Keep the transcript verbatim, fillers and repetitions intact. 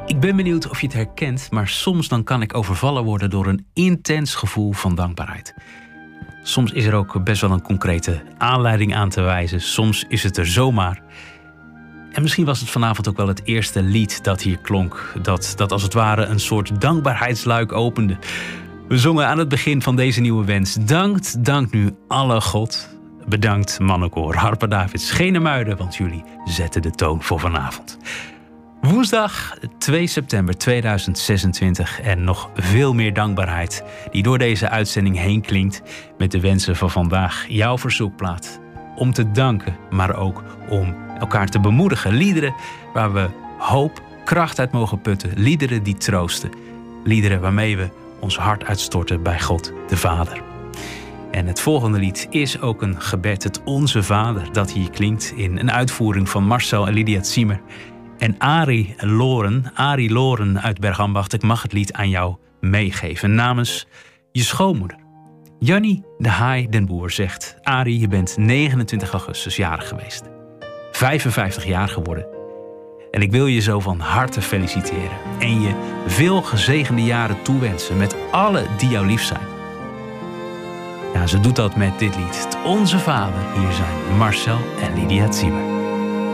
Ik ben benieuwd of je het herkent, maar soms dan kan ik overvallen worden door een intens gevoel van dankbaarheid. Soms is er ook best wel een concrete aanleiding aan te wijzen. Soms is het er zomaar. En misschien was het vanavond ook wel het eerste lied dat hier klonk. Dat, dat als het ware een soort dankbaarheidsluik opende. We zongen aan het begin van deze nieuwe wens. Dankt, dank nu alle God. Bedankt mannenkoor, Harper Davids, Genemuiden, want jullie zetten de toon voor vanavond. Woensdag twee september tweeduizend zesentwintig en nog veel meer dankbaarheid die door deze uitzending heen klinkt met de wensen van vandaag. Jouw verzoekplaat om te danken, maar ook om elkaar te bemoedigen. Liederen waar we hoop, kracht uit mogen putten. Liederen die troosten. Liederen waarmee we ons hart uitstorten bij God de Vader. En het volgende lied is ook een gebed, het Onze Vader, dat hier klinkt in een uitvoering van Marcel en Lydia Ziemer. En Arie Loren, Arie Loren uit Bergambacht, ik mag het lied aan jou meegeven namens je schoonmoeder. Jannie de Haai den Boer zegt: Arie, je bent negenentwintig augustus jarig geweest. vijfenvijftig jaar geworden. En ik wil je zo van harte feliciteren. En je veel gezegende jaren toewensen met alle die jou lief zijn. Ja, ze doet dat met dit lied. Het Onze Vader. Hier zijn Marcel en Lydia Ziemer.